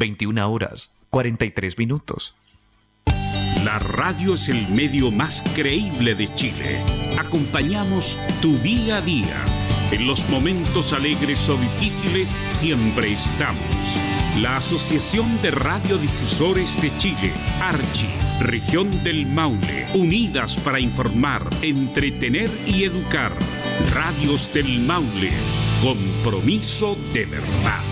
21:43. La radio es el medio más creíble de Chile. Acompañamos tu día a día. En los momentos alegres o difíciles siempre estamos. La Asociación de Radiodifusores de Chile, Archi, Región del Maule, unidas para informar, entretener y educar. Radios del Maule, compromiso de verdad.